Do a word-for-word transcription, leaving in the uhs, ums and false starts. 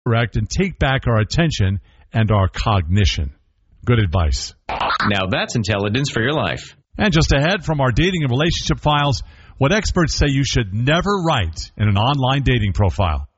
correct and take back our attention and our cognition. Good advice. Now that's intelligence for your life. And just ahead from our dating and relationship files, what experts say you should never write in an online dating profile.